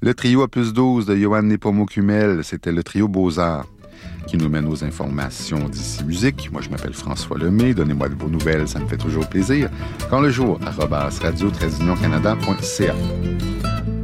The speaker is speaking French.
Le trio Opus 12 de Johann Nepomuk-Hummel, c'était le trio Beaux-Arts qui nous mène aux informations d'ici musique. Moi, je m'appelle François Lemay. Donnez-moi de vos nouvelles, ça me fait toujours plaisir. Quand le jour, @radio-canada.ca.